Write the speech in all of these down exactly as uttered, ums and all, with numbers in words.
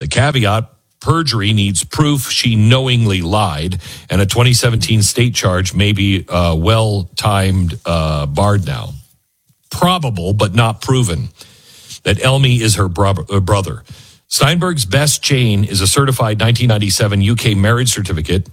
The caveat, perjury needs proof she knowingly lied, and a twenty seventeen state charge may be uh, well-timed uh, barred now. Probable, but not proven, that Elmi is her bro- uh, brother. Steinberg's best Jane is a certified nineteen ninety-seven U K marriage certificate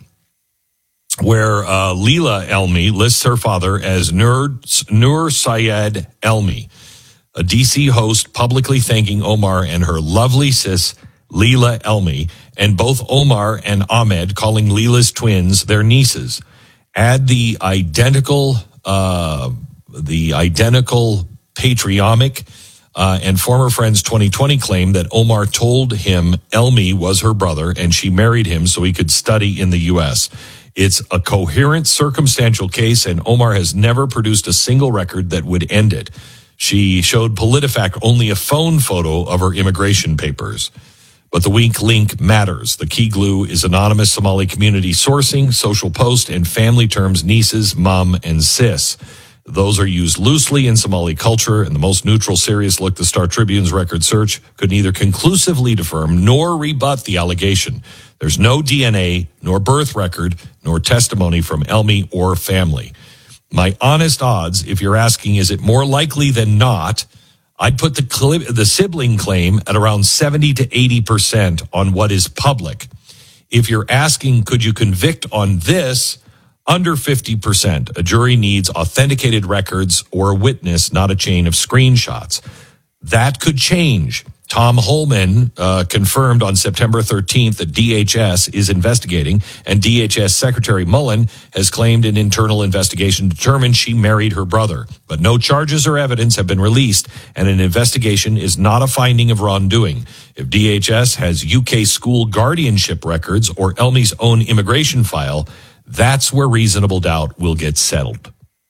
where uh, Leila Elmi lists her father as Nur, Nur Syed Elmi, a D C host publicly thanking Omar and her lovely sis, Leila Elmi, and both Omar and Ahmed calling Leila's twins their nieces. Add the identical, uh, the identical patriotic uh, and former friends twenty twenty claim that Omar told him Elmi was her brother and she married him so he could study in the U S. It's a coherent circumstantial case, and Omar has never produced a single record that would end it. She showed PolitiFact only a phone photo of her immigration papers. But the weak link matters. The key glue is anonymous Somali community sourcing, social post, and family terms nieces, mom, and sis. Those are used loosely in Somali culture, and the most neutral, serious look, the Star Tribune's record search, could neither conclusively affirm nor rebut the allegation. There's no D N A, nor birth record, nor testimony from Elmi or family. My honest odds, if you're asking, is it more likely than not, I'd put the cl- the sibling claim at around seventy to eighty percent on what is public. If you're asking, could you convict on this, under fifty percent. A jury needs authenticated records or a witness, not a chain of screenshots. That could change. Tom Holman uh, confirmed on September thirteenth that D H S is investigating, and D H S Secretary Mullen has claimed an internal investigation determined she married her brother. But no charges or evidence have been released, and an investigation is not a finding of wrongdoing. If D H S has U K school guardianship records or Elmi's own immigration file, that's where reasonable doubt will get settled.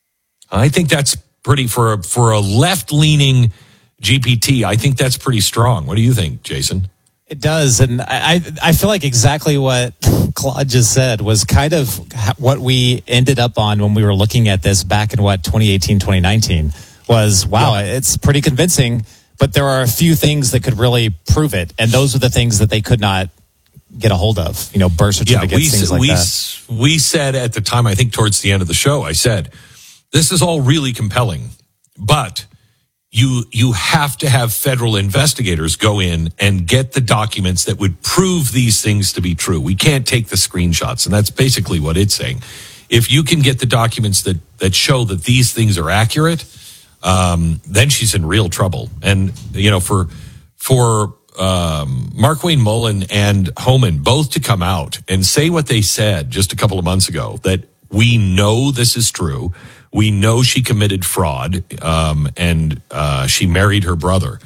I think that's pretty, for a, for a left-leaning G P T, I think that's pretty strong. What do you think, Jason? It does, and I I feel like exactly what Claude just said was kind of what we ended up on when we were looking at this back in, what, twenty eighteen, twenty nineteen, was, wow, yeah. It's pretty convincing, but there are a few things that could really prove it, and those are the things that they could not get a hold of, you know, birth certificates, yeah, we, things like we, that. We said at the time, I think towards the end of the show, I said, this is all really compelling, but you you have to have federal investigators go in and get the documents that would prove these things to be true. We can't take the screenshots, and that's basically what it's saying. If you can get the documents that, that show that these things are accurate, um, then she's in real trouble. And, you know, for for um, Markwayne Mullen and Homan both to come out and say what they said just a couple of months ago, that we know this is true. We know she committed fraud, um, and uh, she married her brother.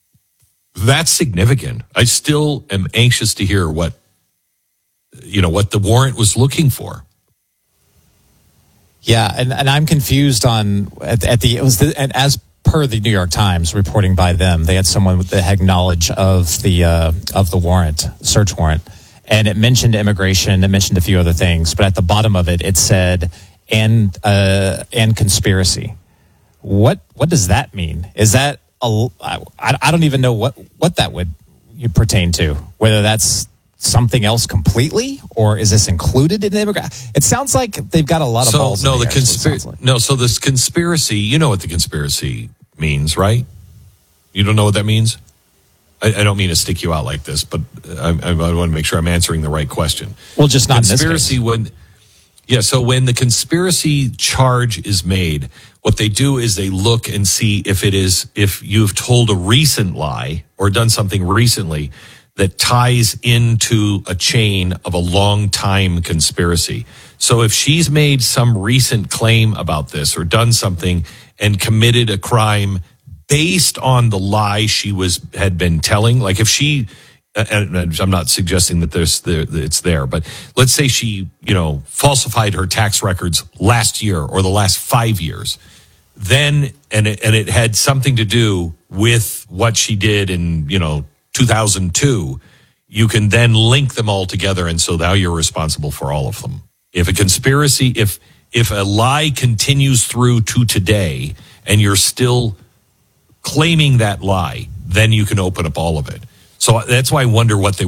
That's significant. I still am anxious to hear what, you know, what the warrant was looking for. Yeah, and, and I'm confused on at, at the it was the, and as per the New York Times reporting by them, they had someone that had knowledge of the uh, of the warrant, search warrant, and it mentioned immigration, it mentioned a few other things, but at the bottom of it, it said and uh, and conspiracy. What what does that mean? Is that a, I, I don't even know what, what that would you pertain to. Whether that's something else completely, or is this included in the immigration? It sounds like they've got a lot of so, balls. No, in the, the conspiracy. Like. No, so this conspiracy. You know what the conspiracy means, right? You don't know what that means. I, I don't mean to stick you out like this, but I, I, I want to make sure I'm answering the right question. Well, just not conspiracy in this case. when. Yeah, so when the conspiracy charge is made, what they do is they look and see if it is, if you've told a recent lie or done something recently that ties into a chain of a long time conspiracy. So if she's made some recent claim about this or done something and committed a crime based on the lie she was had been telling, like if she, and I'm not suggesting that there's the, it's there, but let's say she, you know, falsified her tax records last year or the last five years, then, and it, and it had something to do with what she did in, you know, two thousand two, you can then link them all together. And so now you're responsible for all of them. If a conspiracy, if, if a lie continues through to today and you're still claiming that lie, then you can open up all of it. So that's why I wonder what they